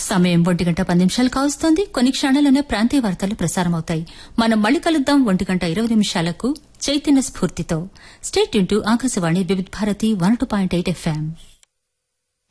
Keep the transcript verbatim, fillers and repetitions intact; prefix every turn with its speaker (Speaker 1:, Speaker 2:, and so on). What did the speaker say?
Speaker 1: సమయం ఒంటి గంట పది నిమిషాలు కావస్తోంది. కొన్ని క్షణాల్లోనే ప్రాంతీయ వార్తలు ప్రసారమవుతాయి. మనం మళ్ళీ కలుద్దాం ఒంటి గంట ఇరవై నిమిషాలకు చైతన్య స్ఫూర్తితో. స్టేట్ ట్యూన్ టు ఆకాశవాణి వివిధ Bharati one two point eight FM.